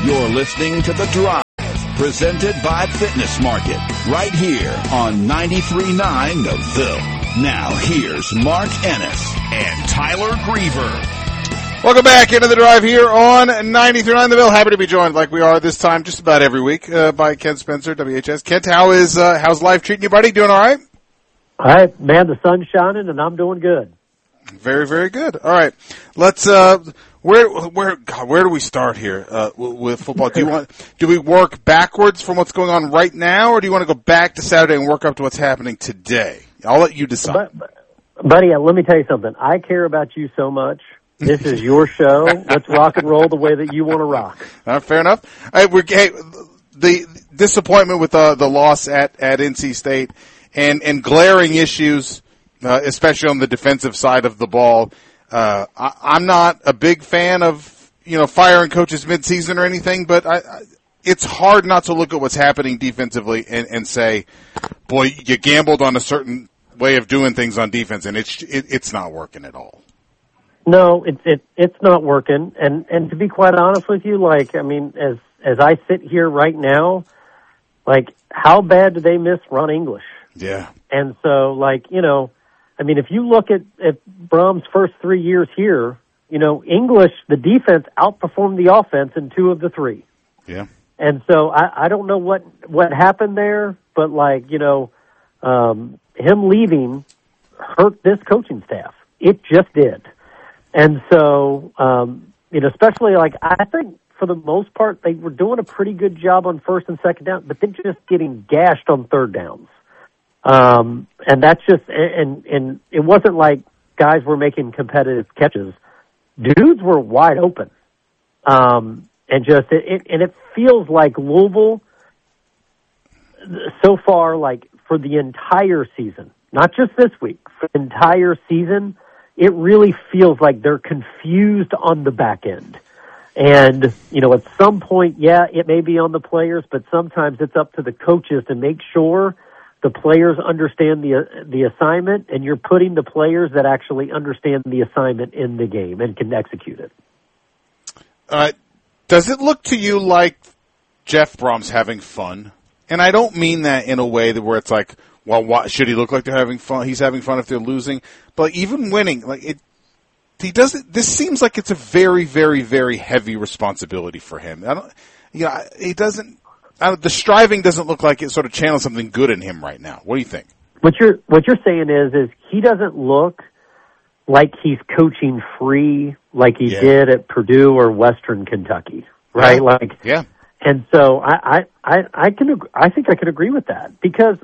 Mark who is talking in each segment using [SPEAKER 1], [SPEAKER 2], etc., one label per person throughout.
[SPEAKER 1] You're listening to The Drive, presented by Fitness Market, right here on 93.9 The Ville. Now, here's Mark Ennis and Tyler Griever.
[SPEAKER 2] Welcome back into The Drive here on 93.9 The Ville. Happy to be joined, like we are this time, just about every week, by Kent Spencer, WHS. Kent, how's life treating you, buddy? Doing all right?
[SPEAKER 3] All right, man, the sun's shining, and I'm doing good.
[SPEAKER 2] Very, very good. All right. Let's, where do we start here, with football? Do we work backwards from what's going on right now, or do you want to go back to Saturday and work up to what's happening today? I'll let you decide.
[SPEAKER 3] Buddy, let me tell you something. I care about you so much. This is your show. Let's rock and roll the way that you want to rock.
[SPEAKER 2] Fair enough. The disappointment with the loss at NC State and glaring issues, especially on the defensive side of the ball. I'm not a big fan of, firing coaches midseason or anything, but it's hard not to look at what's happening defensively and say, boy, you gambled on a certain way of doing things on defense, and it's not working at all.
[SPEAKER 3] No, it's not working. And to be quite honest with you, as I sit here right now, how bad did they miss Ron English?
[SPEAKER 2] Yeah.
[SPEAKER 3] And so, if you look at Brom's first 3 years here, English, the defense outperformed the offense in 2 of the 3.
[SPEAKER 2] Yeah.
[SPEAKER 3] And so I don't know what happened there, but him leaving hurt this coaching staff. It just did. And so, especially I think for the most part, they were doing a pretty good job on first and second down, but then just getting gashed on third downs. And that's just, and it wasn't like guys were making competitive catches. Dudes were wide open. And it feels like Louisville so far, for the entire season, not just this week, for the entire season, it really feels like they're confused on the back end. And, at some point, it may be on the players, but sometimes it's up to the coaches to make sure the players understand the assignment, and you're putting the players that actually understand the assignment in the game and can execute it.
[SPEAKER 2] Does it look to you like Jeff Brom's having fun? And I don't mean that in a way where it's like, well, should he look like they're having fun? He's having fun if they're losing. But even winning, he doesn't. This seems like it's a very, very, very heavy responsibility for him. He doesn't. The striving doesn't look like it sort of channels something good in him right now. What do you think?
[SPEAKER 3] What you're saying is he doesn't look like he's coaching free like he did at Purdue or Western Kentucky, right?
[SPEAKER 2] Yeah.
[SPEAKER 3] And so I think I can agree with that because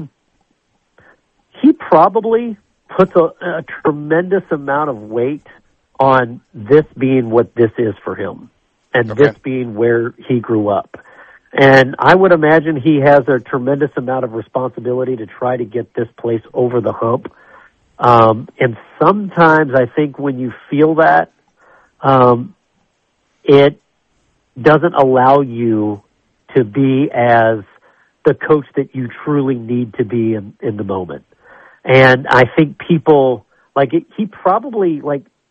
[SPEAKER 3] he probably puts a tremendous amount of weight on this being what this is for him and this being where he grew up. And I would imagine he has a tremendous amount of responsibility to try to get this place over the hump. And sometimes I think when you feel that, it doesn't allow you to be as the coach that you truly need to be in the moment. And I think people, he probably,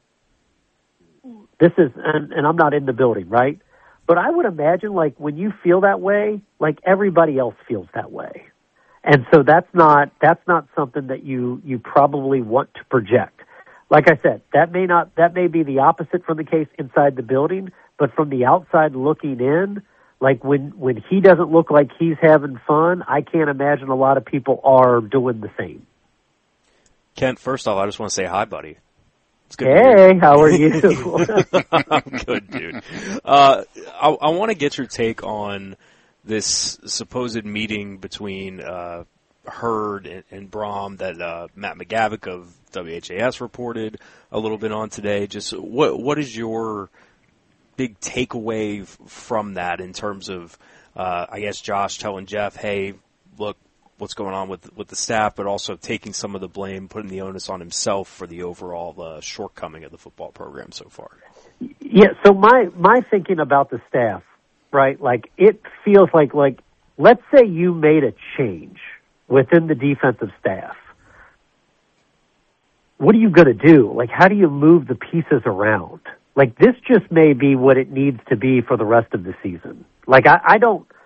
[SPEAKER 3] this is, and I'm not in the building, right? But I would imagine, when you feel that way, everybody else feels that way. And so that's not something that you probably want to project. Like I said, that may be the opposite from the case inside the building, but from the outside looking in, when he doesn't look like he's having fun, I can't imagine a lot of people are doing the same.
[SPEAKER 4] Kent, first off, I just want to say hi, buddy.
[SPEAKER 3] It's good. Hey, how are you?
[SPEAKER 4] I'm good, dude. I want to get your take on this supposed meeting between Hurd and Brom that Matt McGavick of WHAS reported a little bit on today. Just what is your big takeaway from that in terms of, I guess, Josh telling Jeff, hey, look, what's going on with the staff, but also taking some of the blame, putting the onus on himself for the overall shortcoming of the football program so far.
[SPEAKER 3] Yeah, so my thinking about the staff, right, it feels like let's say you made a change within the defensive staff. What are you going to do? How do you move the pieces around? like this just may be what it needs to be for the rest of the season. Like I don't